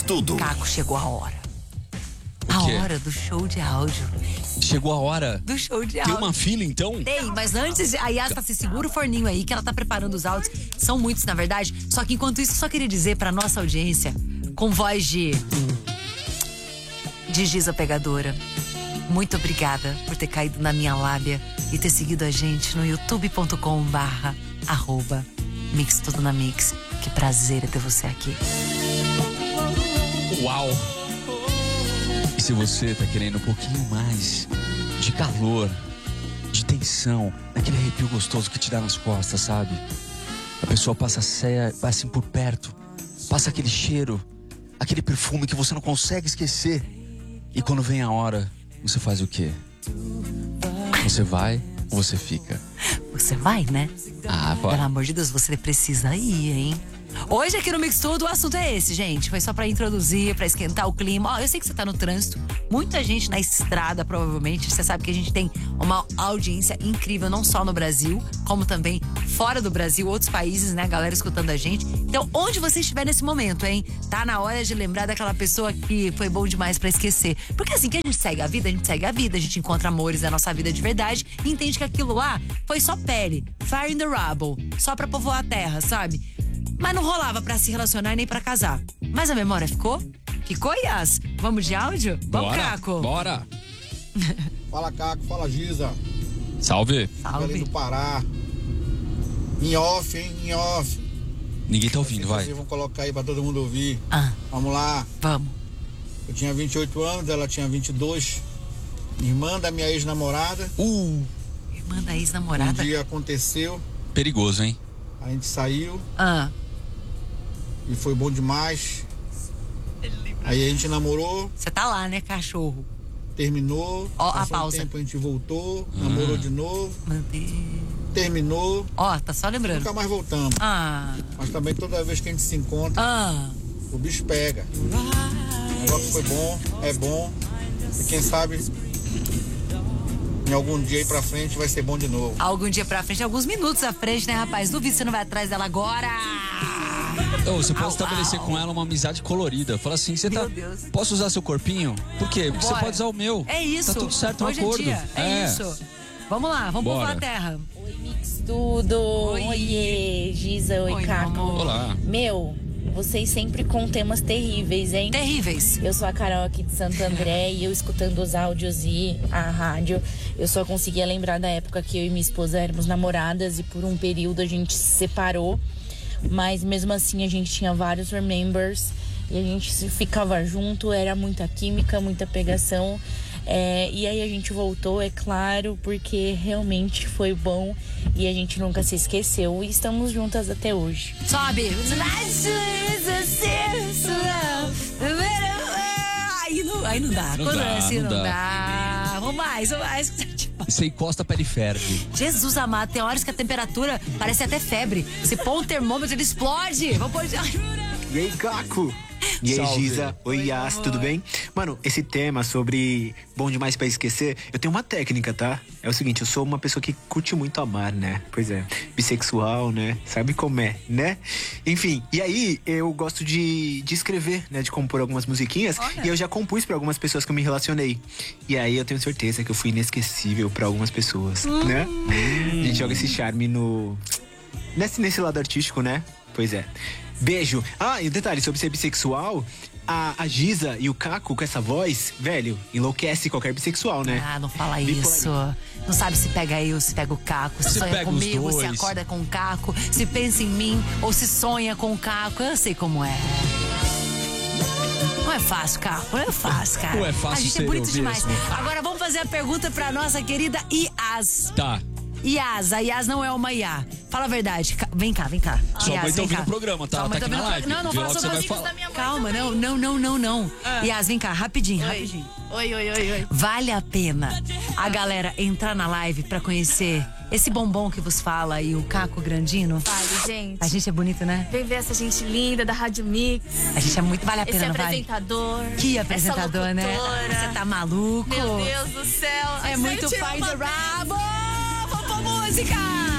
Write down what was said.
Mix Tudo. Caco, chegou a hora. A hora do show de áudio. Chegou a hora do show de áudio. Tem uma fila, então? Tem, mas antes, a Yas tá se segura o forninho aí, que ela tá preparando os áudios. São muitos, na verdade. Só que enquanto isso, só queria dizer pra nossa audiência, com voz de Giza Pegadora, muito obrigada por ter caído na minha lábia e ter seguido a gente no youtube.com/Mix Tudo na Mix. Que prazer é ter você aqui. Uau! E se você tá querendo um pouquinho mais de calor, de tensão, daquele arrepio gostoso que te dá nas costas, sabe? A pessoa passa assim por perto, passa aquele cheiro, aquele perfume que você não consegue esquecer. E quando vem a hora, você faz o quê? Você vai ou você fica? Você vai, né? Ah, vai. Pelo amor de Deus, você precisa ir, hein? Hoje aqui no Mix Tudo o assunto é esse, gente. Foi só pra introduzir, pra esquentar o clima. Ó, eu sei que você tá no trânsito. Muita gente na estrada, provavelmente. Você sabe que a gente tem uma audiência incrível, não só no Brasil, como também fora do Brasil, outros países, né? Galera escutando a gente. Então, onde você estiver nesse momento, hein? Tá na hora de lembrar daquela pessoa que foi bom demais pra esquecer. Porque assim que a gente segue a vida, a gente segue a vida. A gente encontra amores da nossa vida de verdade e entende que aquilo lá foi só pele. Fire in the rubble. Só pra povoar a terra, sabe? Mas não rolava pra se relacionar nem pra casar. Mas a memória ficou? Ficou, Yas? Vamos de áudio? Vamos, Caco. Bora! Fala, Caco. Fala, Giza. Salve! Belém do Pará. Em off, hein? Em off. Ninguém tá ouvindo, vai. Vocês vão colocar aí pra todo mundo ouvir. Vamos lá. Vamos. Eu tinha 28 anos, ela tinha 22. Irmã da minha ex-namorada. Irmã da ex-namorada? Um dia aconteceu. Perigoso, hein? A gente saiu. E foi bom demais. Aí a gente namorou. Você tá lá, né, cachorro? Terminou. Ó, a passou pausa. Um tempo a gente voltou. Namorou de novo. Meu Deus. Terminou. Ó, tá só lembrando. Nunca mais voltamos. Mas também toda vez que a gente se encontra, o bicho pega. O negócio foi bom, é bom. E quem sabe em algum dia aí pra frente vai ser bom de novo. Algum dia pra frente, alguns minutos à frente, né, rapaz? Duvido que você não vai atrás dela agora. Você pode estabelecer com ela uma amizade colorida. Fala assim, você tá. Deus. Posso usar seu corpinho? Por quê? Porque você pode usar o meu. É isso. Tá tudo certo no Hoje acordo. Em dia. É isso. Vamos lá, vamos povoar a terra. Oi, Mix Tudo. Oiê, Giza. Oi, Caco. Olá. Meu, vocês sempre com temas terríveis, hein? Terríveis. Eu sou a Carol aqui de Santo André e eu escutando os áudios e a rádio, eu só conseguia lembrar da época que eu e minha esposa éramos namoradas e por um período a gente se separou. Mas mesmo assim a gente tinha vários remembers e a gente ficava junto, era muita química, muita pegação. E aí a gente voltou, é claro, porque realmente foi bom e a gente nunca se esqueceu e estamos juntas até hoje. Sobe! Aí não dá. Não Quando dá, é assim, não não dá. dá. Vamos mais. Você encosta, a pele ferve. Jesus amado, tem horas que a temperatura parece até febre. Se pôr um termômetro, ele explode. Vamos pôr... E aí, Caco? E aí, Salve. Giza? Oi, Yas, tudo bem? Mano, esse tema sobre bom demais pra esquecer, eu tenho uma técnica, tá? É o seguinte, eu sou uma pessoa que curte muito amar, né? Pois é, bissexual, né? Sabe como é, né? Enfim, e aí eu gosto de escrever, né? De compor algumas musiquinhas. Olha. E eu já compus pra algumas pessoas que eu me relacionei. E aí eu tenho certeza que eu fui inesquecível pra algumas pessoas, né? A gente joga esse charme nesse lado artístico, né? Pois é. Beijo. E um detalhe sobre ser bissexual, a Giza e o Caco com essa voz, velho, enlouquece qualquer bissexual, né? Não fala isso. Não sabe se pega eu, se pega o Caco, se sonha pega os comigo, se dois. acorda com o Caco, se pensa em mim ou se sonha com o Caco. Eu sei como é. Não é fácil, Caco. Não é fácil, cara. Não é fácil A gente ser é bonito eu demais. mesmo. Agora vamos fazer a pergunta pra nossa querida Yas. Tá. Yas, a Yas não é uma Iá. Fala a verdade. Vem cá. Sua Yas, mãe tá vem ouvindo cá. o programa, tá? Sua mãe Tá aqui na live. Não Vê lá fala o que sobre você os vai amigos falar. da minha mãe. Calma, não. Yas, vem cá, rapidinho. Oi. Vale a pena a galera entrar na live pra conhecer esse bombom que vos fala e o Caco Grandino? Vale, gente. A gente é bonito, né? Vem ver essa gente linda da Rádio Mix. A gente é muito, vale a pena, Esse não vale? apresentador. Que apresentador, essa né? locutora. Você tá maluco? Meu Deus do céu. É muito pai do rabo. Vamos pra música!